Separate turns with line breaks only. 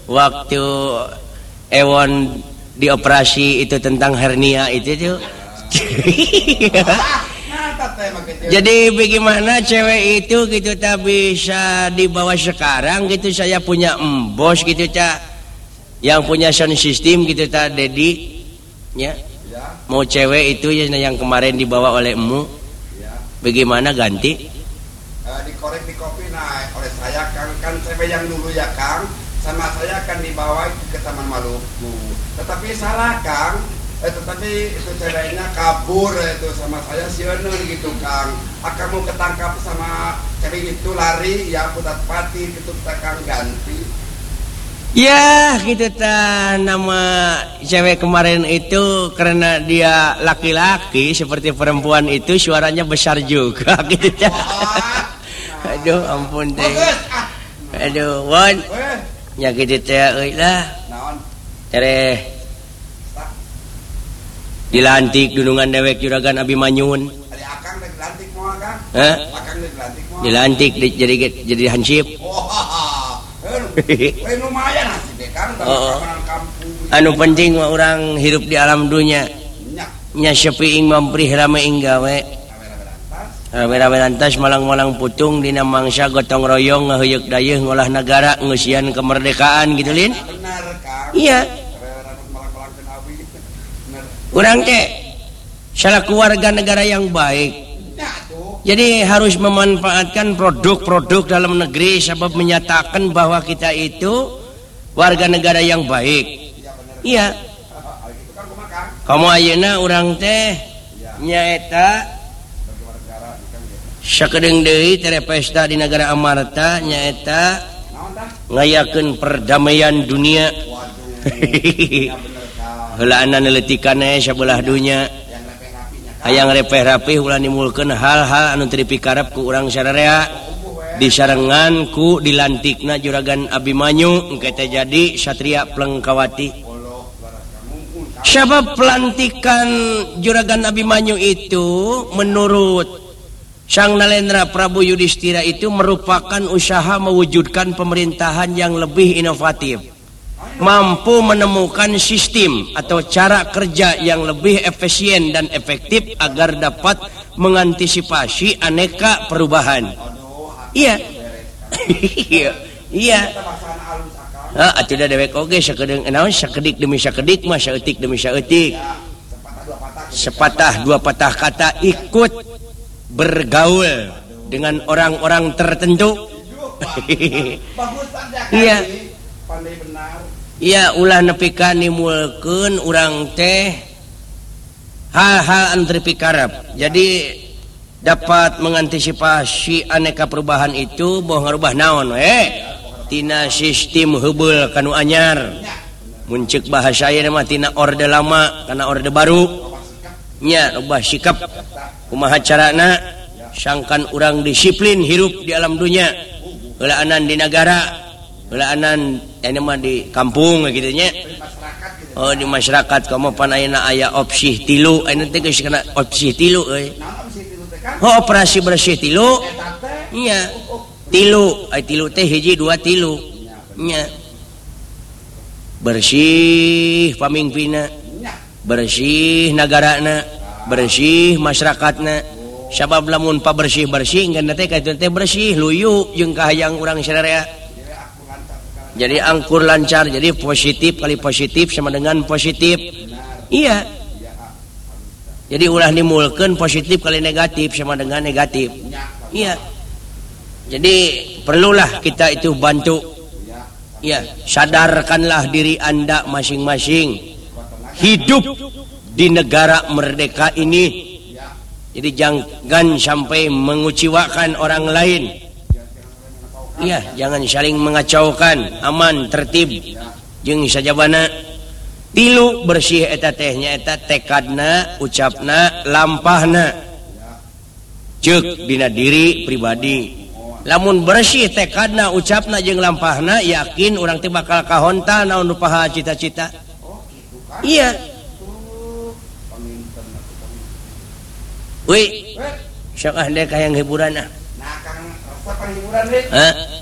waktu Ewon dioperasi itu tentang hernia itu tuh. Jadi bagaimana cewek itu gitu tak bisa dibawa sekarang gitu, saya punya bos gitu tak yang punya sound system gitu tak Dedi ya. Mau cewek itu ya yang kemarin dibawa oleh emu. Bagaimana ganti?
Dikorek di kopi nah oleh saya kan cewek yang dulu ya Kang sama saya akan dibawa ke Taman Maluku. Tetapi salah Kang, tetapi itu ceweknya kabur itu sama saya sioner gitu Kang. Akan mau ketangkap sama cewek itu lari ya putat pati itu kita Kang ganti.
Ya gitu ta nama cewek kemarin itu karena dia laki-laki seperti perempuan itu suaranya besar juga gitu ta. Aduh ampun teh. Aduh Won. Ya gitu teh euy lah. Tere dilantik dunungan dewek juragan Abimanyun.
Ari akang teh dilantik moal Kang?
Hah?
Akang teh dilantik moal.
Dilantik jadi hansip.
Lumayan sih Kang, kampung.
Anu penting mah orang hidup di alam dunia. Nya sepiing mamprih rameing gawe. Rame-rame lantas malang-malang putung dina mangsa gotong royong ngaheuyeuh dayeuh ngolah negara ngeusian kemerdekaan gitu Lin.
Benar Kang.
Iya. Urang teh salaku warga negara yang baik. Jadi harus memanfaatkan produk-produk dalam negeri sebab menyatakan bahwa kita itu warga negara yang baik. Iya. Kamu ayeuna urang teh nyaeta sakedeung deui tere pesta di negara Amarta nyaeta ngayakeun perdamaian dunia. Heulaana neuleutikane sabelah dunya. Hayang repeh-rapih ulah nimulkeun hal-hal anu teu dipikarep ku urang sararea disarengan ku dilantikna juragan Abimanyu engke teh jadi satria Plengkawati. Sabab pelantikan juragan Abimanyu itu menurut Sang Nalendra Prabu Yudhistira itu merupakan usaha mewujudkan pemerintahan yang lebih inovatif, mampu menemukan sistem atau cara kerja yang lebih efisien dan efektif agar dapat mengantisipasi aneka perubahan. Iya. Iya. Atuh da dewek oge sakedeung naon sakedik demi sakedik mah saeutik demi saeutik. Sepatah dua patah kata ikut bergaul dengan orang-orang tertentu. Iya.
Pandai benar.
Iya ulah nepika nimulkeun urang teh hal-hal anu teu pikarep. Jadi dapat mengantisipasi aneka perubahan itu boh ngarubah naon tina sistem heubeul kanu anyar. Mun ceuk bahasa ieu mah tina orde lama kana orde baru. Nya rubah sikap kumaha carana sangkan urang disiplin hirup di alam dunia. Heulaanan di negara, heulaanan mah di kampung gitu nya. Oh di masyarakat kamu pan ayeuna aya opsi 3 anu teh geus kana opsi 3 euy. Oh operasi bersih 3. Nya 3 ai 3 teh hiji 2 3 nya. Bersih pamimpinna, bersih nagarana, bersih masyarakatna. Sabab lamun pa bersih-bersih enggan teh kitu teh bersih luyu jeung kahayang urang sadaya. Jadi angkur lancar, jadi positif kali positif sama dengan positif. Iya. Jadi ulah nimulkeun positif kali negatif sama dengan negatif. Iya. Jadi perlulah kita itu bantu. Iya, sadarkanlah diri Anda masing-masing hidup di negara merdeka ini. Jadi jangan sampai menguciwakan orang lain. Iya, jangan saling mengacaukan, aman, tertib. Jeung sajabana 3 bersih eta teh nya eta tekadna, ucapna, lampahna. Ceuk dina diri pribadi. Lamun bersih tekadna, ucapna jeung lampahna, yakin urang teh bakal kahonta naon nu paha cita-cita. Iya. Wih, sok dek hayang hiburan ah.
Nah, Kang, rasa hiburan deh.
Hah?